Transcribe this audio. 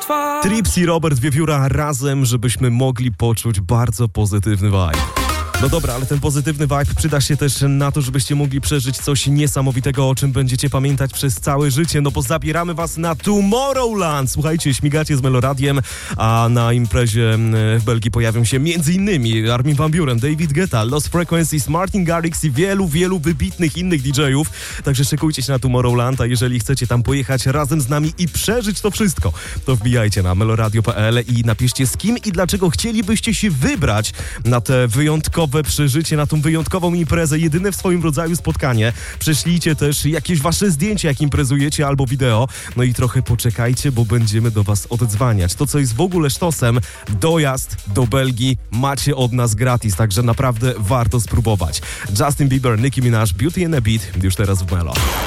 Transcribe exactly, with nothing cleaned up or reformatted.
twarz. Trips i Robert Wiewióra razem, żebyśmy mogli poczuć bardzo pozytywny vibe. No dobra, ale ten pozytywny vibe przyda się też na to, żebyście mogli przeżyć coś niesamowitego, o czym będziecie pamiętać przez całe życie, no bo zabieramy was na Tomorrowland. Słuchajcie, śmigacie z Meloradiem, a na imprezie w Belgii pojawią się m.in. Armin van Buuren, David Guetta, Lost Frequencies, Martin Garrix i wielu, wielu wybitnych innych didżejów. Także szykujcie się na Tomorrowland, a jeżeli chcecie tam pojechać razem z nami i przeżyć to wszystko, to wbijajcie na meloradio kropka p l i napiszcie, z kim i dlaczego chcielibyście się wybrać na te wyjątkowe przeżycie, na tą wyjątkową imprezę, jedyne w swoim rodzaju spotkanie. Prześlijcie też jakieś wasze zdjęcia, jak imprezujecie, albo wideo. No i trochę poczekajcie, bo będziemy do was oddzwaniać. To, co jest w ogóle sztosem, dojazd do Belgii macie od nas gratis, także naprawdę warto spróbować. Justin Bieber, Nicki Minaj, Beauty and a Beat, już teraz w Melo.